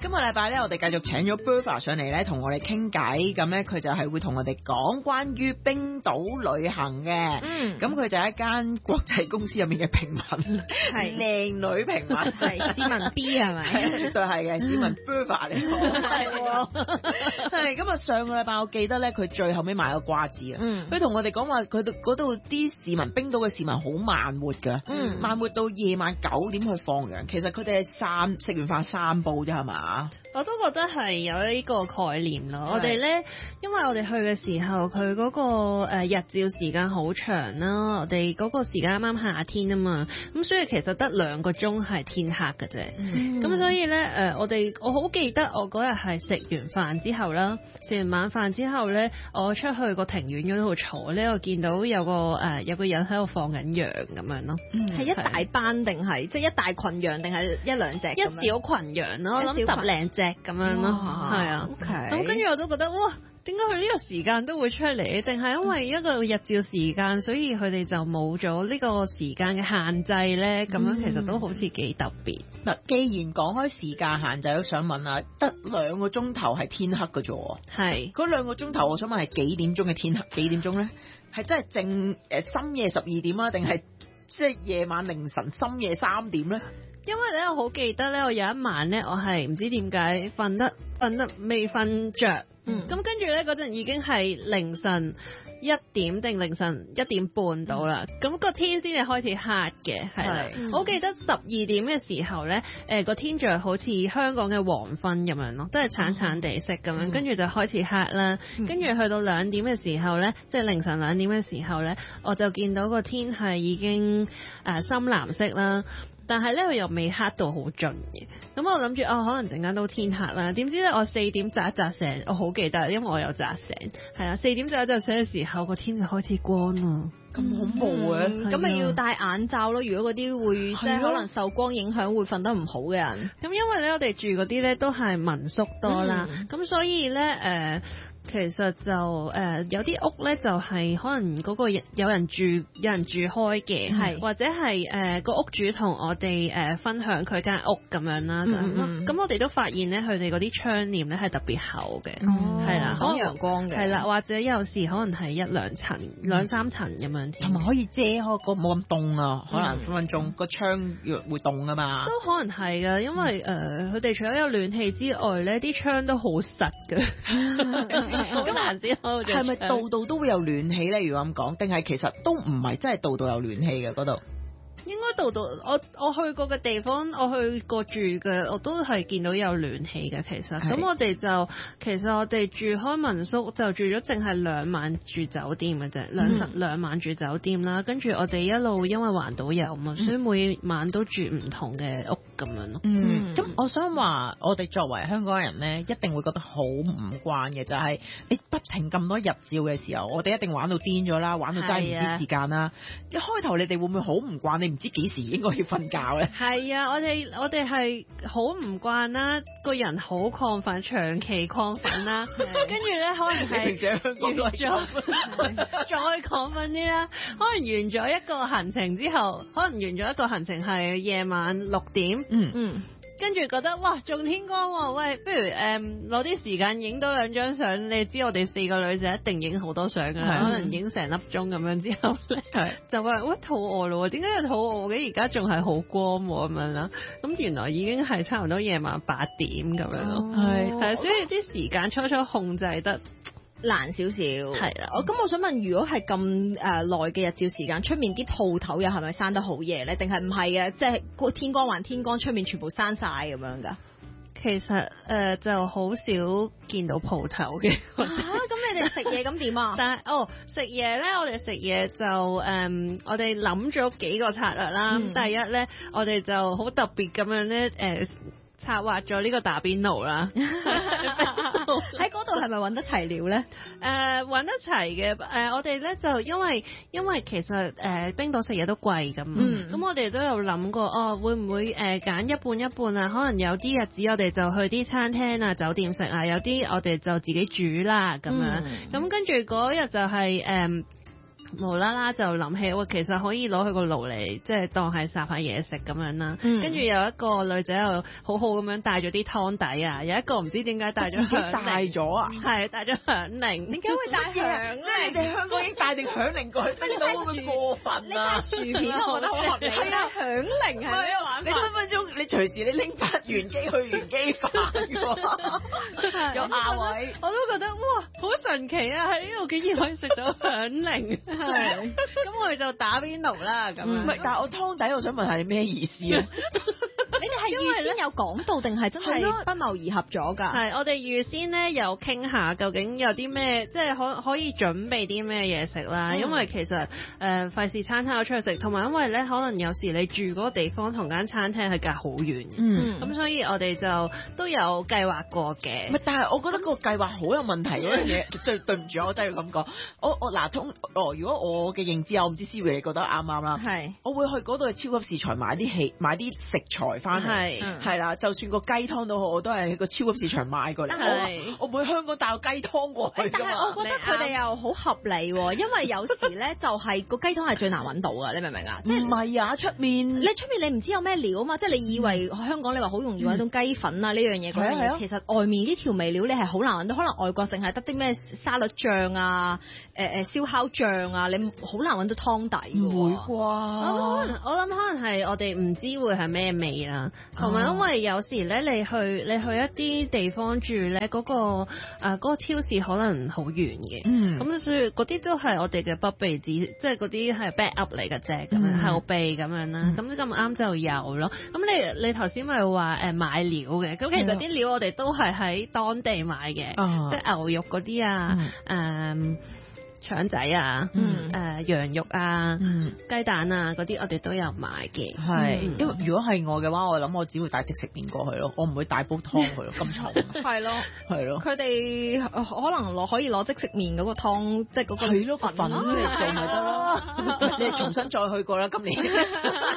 今個禮拜咧，我哋繼續請咗 Bertha 上嚟咧，同我哋傾偈。咁咧，佢就係會同我哋講關於冰島旅行嘅。咁佢就係一間國際公司入面嘅平民，係靚女平民， 係市民 B 係咪？ 係絕對係嘅，市民 Bertha 嚟講係咁啊！上個禮拜我記得咧，佢最後尾賣個瓜子啊。佢同我哋講話，佢嗰度啲市民，冰島嘅市民好慢活㗎。慢活到夜晚9點去放羊。其實佢哋係食完飯散步啫，係嘛？ 我都覺得係有呢個概念咯。我哋咧，因為我哋去嘅時候，佢嗰個日照時間好長啦。我哋嗰個時間啱啱夏天啊嘛，咁所以其實得2個鐘係天黑嘅啫。咁所以咧我好記得我嗰日係食完飯之後啦，食完晚飯之後咧，我出去個庭院嗰度坐咧，我見到有個人喺度放緊羊咁樣咯。 係一大班定係即係一大群羊定係一兩隻？ 一小群羊咯，我諗10零隻咁樣咯，係啊。咁跟住我都覺得哇，點解佢呢個時間都會出嚟？定係因為一個日照時間，所以佢哋就冇咗呢個時間嘅限制咧？咁樣其實都好似幾特別。 嗱，既然講開時間限制，我想問啊，得2個鐘頭係天黑嘅啫。係嗰2個鐘頭，我想問係幾點鐘嘅天黑？幾點鐘咧？係真係深夜12點啊，定係即係夜晚凌晨深夜3點咧？ 因為咧，我好記得咧，我有一晚咧，我係唔知點解瞓得未瞓着，咁跟住咧嗰陣已經係凌晨1點定凌晨1點半到啦，咁個天先至開始黑嘅，係啦。我記得12點嘅時候咧，個天就好似香港嘅黃昏咁樣咯，都係橙橙地色咁樣，跟住就開始黑啦，跟住去到2點嘅時候咧，即係凌晨2點嘅時候咧，我就見到個天係已經深藍色啦。但係咧，佢又未黑到好盡嘅，咁我諗住可能陣間都天黑啦。點知咧，我4點扎一扎醒，我好記得，因為我有扎醒，係啦，4點扎一扎醒嘅時候，個天就開始光啦。 咁恐怖嘅， 咁咪要戴眼罩咯。如果嗰啲會即係可能受光影響會瞓得唔好嘅人， 咁因為咧我哋住嗰啲咧都係民宿多啦，咁所以咧其實就有啲屋咧就係可能嗰個有人住開嘅，或者係個屋主同我哋分享佢間屋咁樣啦。咁我哋都發現咧，佢哋嗰啲窗簾咧係特別厚嘅，係啦， 擋陽光嘅， 係啦，或者有時可能係1-2層、2-3層咁樣， 同埋可以遮開個冇咁凍啊，可能分分鐘個窗會凍啊嘛。 都可能係㗎，因為佢哋除咗有暖氣之外咧，啲窗都好實嘅。好難先好， 係咪度度都會有暖氣咧？如果咁講，定係其實都唔係真係度度有暖氣嘅嗰度？ 應該度度我去過嘅地方，我去過住嘅，我都係見到有暖氣嘅。其實咁我哋住開民宿就住咗淨係2晚住酒店嘅啫，兩晚住酒店啦。跟住我哋一路因為環島遊嘛，所以每晚都住唔同嘅屋咁樣咯。 咁我想話，我哋作為香港人咧，一定會覺得好唔慣嘅，就係你不停咁多日照嘅時候，我哋一定玩到癲咗啦，玩到真係唔知時間啦。一開頭你哋會唔會好唔慣？你唔知幾時應該要瞓覺咧？係啊，我哋係好唔慣啦，個人好亢奮，長期亢奮啦，跟住咧可能係完咗再亢奮啲啦，可能完咗一個行程之後，可能完咗一個行程係夜晚6點，跟住覺得哇仲天光喎，喂，不如攞啲時間影多2張相。你知我哋4個女仔一定影好多相㗎啦，可能影成粒鐘咁樣之後咧，就話喂肚餓咯，點解又肚餓嘅？而家仲係好光喎咁樣啦。咁原來已經係差唔多夜晚8點咁樣咯，係，所以啲時間初初控制得難少少， 係啦。 咁我想問，如果係咁耐嘅日照時間，出面啲鋪頭又係咪閂得好夜咧？定係唔係嘅？即係個天光還天光，出面全部閂晒咁樣㗎？ 其實就好少見到鋪頭嘅。 咁你哋食嘢咁點啊？ 但係食嘢咧，我哋食嘢就我哋諗咗幾個策略啦。第一咧，我哋就好特別咁樣咧策劃咗呢個打邊爐啦。 喺嗰度係咪揾得齊料咧？ 揾得齊嘅。我哋咧就因為其實冰島食嘢都貴咁，咁我哋都有諗過會唔會揀一半一半啊？可能有啲日子我哋就去啲餐廳啊、酒店食啊，有啲我哋就自己煮啦咁樣。咁跟住嗰日就係無啦啦就諗起，其實可以攞佢個爐嚟，即係當係烚下嘢食咁樣啦。跟住有一個女仔又好好咁樣帶咗啲湯底啊，有一個唔知點解帶咗響鈴， 帶咗啊， 係帶咗響鈴。 點解會帶響鈴？ 即係你哋香港已經帶定響鈴過去，冰島會唔會過分啊？ 你帶薯片我覺得好合理。係啊，響鈴係咩玩法？ 你分分鐘你隨時你拎翻原機去原機返㗎，有亞位， 我都覺得哇好神奇啊！喺呢度竟然可以食到響鈴。係，咁我哋就打邊爐啦。咁唔係，但係我湯底，我想問下你咩意思啊？ 你哋係預先有講到定係真係不謀而合咗㗎？ 係，我哋預先咧有傾下究竟有啲咩，即係可以準備啲咩嘢食啦。因為其實費事餐有出去食，同埋因為咧可能有時你住嗰個地方同間餐廳係隔好遠，咁所以我哋就都有計劃過嘅。 唔係，但係我覺得個計劃好有問題嗰樣嘢，最對唔住我真係要咁講。我嗱如果我嘅認知啊，我唔知 Siri 你覺得啱唔啱啦？係，我會去嗰度嘅超級市場買啲食材翻嚟，係啦，就算個雞湯都好，我都係喺個超級市場買過嚟。我唔會香港帶個雞湯過去。 但係我覺得佢哋又好合理喎，因為有時咧就係個雞湯係最難揾到㗎，你明唔明啊？即係唔係啊？出面你唔知有咩料啊嘛，即係你以為香港你話好容易揾到雞粉啊呢樣嘢，嗰樣嘢其實外面啲調味料你係好難揾到，可能外國淨係得啲咩沙律醬啊、燒烤醬啊，你好難揾到湯底。 唔會啩？ 我諗可能係我哋唔知會係咩味啦，同埋因為有時咧你去一啲地方住咧，嗰個超市可能好遠嘅，咁所以嗰啲都係我哋嘅不備之，即係嗰啲係 back up 嚟嘅啫，咁樣後備咁樣啦。咁咁啱就有咯。咁你頭先咪話買料嘅，咁其實啲料我哋都係喺當地買嘅，即係牛肉嗰啲啊，腸仔啊，羊肉啊，雞蛋啊嗰啲我哋都有買嘅。 係，因為如果係我嘅話，我諗我只會帶即食麵過去咯，我唔會帶煲湯去咯，咁重。 係咯，係咯。佢哋可能可以攞即食麵嗰個湯，即係嗰個粉嚟做咪得咯。 你重新再去過啦，今年。